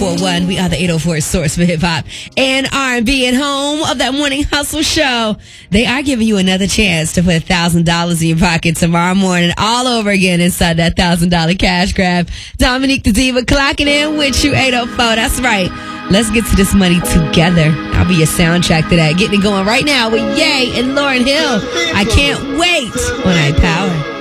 1041. We are the 804 source for hip hop and R&B, and home of that morning hustle show. They are giving you another chance to put $1,000 in your pocket tomorrow morning, all over again inside that $1,000 cash grab. Dominique the Diva clocking in with you, 804. That's right. Let's get to this money together. I'll be your soundtrack to that. Getting it going right now with Ye and Lauryn Hill. I can't wait on iPower.